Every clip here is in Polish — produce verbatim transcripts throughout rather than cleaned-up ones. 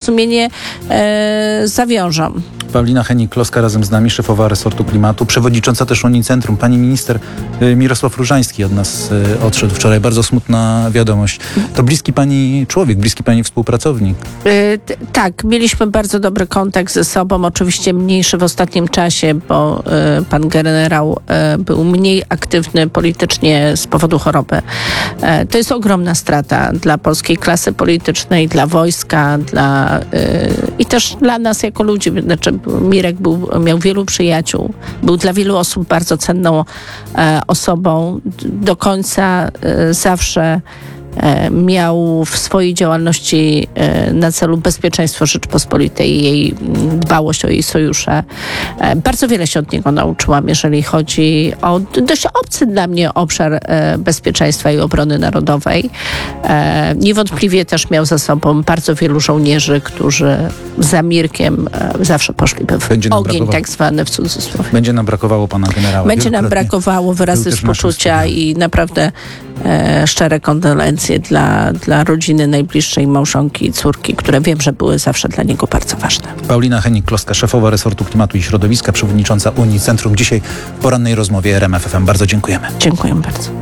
porozumienie e, zawiążą. Paulina Hennig-Kloska razem z nami, szefowa resortu klimatu, przewodnicząca też Unicentrum. Pani minister Mirosław Różański od nas odszedł wczoraj. Bardzo smutna wiadomość. To bliski pani człowiek, bliski pani współpracownik. Yy, t- tak, mieliśmy bardzo dobry kontakt ze sobą, oczywiście mniejszy w ostatnim czasie, bo yy, pan generał yy, był mniej aktywny politycznie z powodu choroby. Yy, to jest ogromna strata dla polskiej klasy politycznej, dla wojska, dla yy, i też dla nas jako ludzi. Znaczy, Mirek był, miał wielu przyjaciół, był dla wielu osób bardzo cenną e, osobą. Do końca e, zawsze e, miał w swojej działalności e, na celu bezpieczeństwo Rzeczypospolitej i jej dbałość o jej sojusze. E, bardzo wiele się od niego nauczyłam, jeżeli chodzi o dość obcy dla mnie obszar e, bezpieczeństwa i obrony narodowej. E, niewątpliwie też miał za sobą bardzo wielu żołnierzy, którzy za Mirkiem e, zawsze poszliby w ogień, tak zwany w cudzysłowie. Będzie nam brakowało pana generała. Będzie nam brakowało wyrazy współczucia i naprawdę e, szczere kondolencje dla, dla rodziny najbliższej, małżonki i córki, które wiem, że były zawsze dla niego bardzo ważne. Paulina Hennig-Kloska, szefowa resortu klimatu i środowiska, przewodnicząca Unicentrum, dzisiaj w porannej rozmowie R M F F M. Bardzo dziękujemy. Dziękuję bardzo.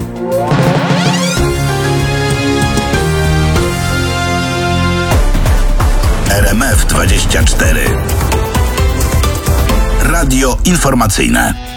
R M F dwadzieścia cztery. Radio informacyjne.